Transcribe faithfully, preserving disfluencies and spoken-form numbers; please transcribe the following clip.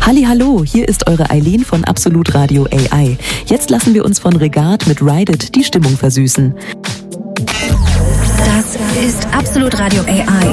Hallihallo, hier ist eure Eileen von Absolut Radio A I. Jetzt lassen wir uns von Regard mit Ride It die Stimmung versüßen. Das ist Absolut Radio A I.